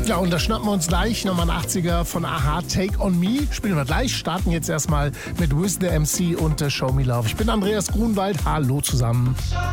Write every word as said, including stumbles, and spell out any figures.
Ja, und da schnappen wir uns gleich nochmal einen achtziger von Aha, Take On Me. Spielen wir gleich, starten jetzt erstmal mit Wiz the M C und äh, Show Me Love. Ich bin Andreas Grunwald, hallo zusammen.